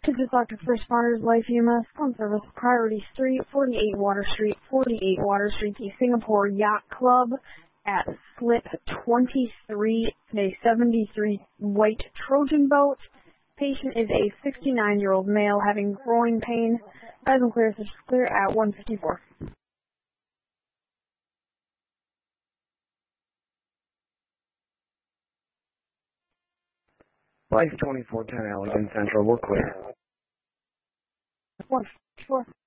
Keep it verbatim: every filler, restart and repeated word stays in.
This is Doctor First Responders Life E M S on service Priority Street, forty-eight Water Street, forty-eight Water Street, the Singapore Yacht Club at Slip twenty-three, a seventy-three white Trojan boat. Patient is a sixty-nine-year-old male having groin pain. Vital clear, such clear at one fifty-four. Life twenty-four ten Allegan Central, we're clear. one fifty-four.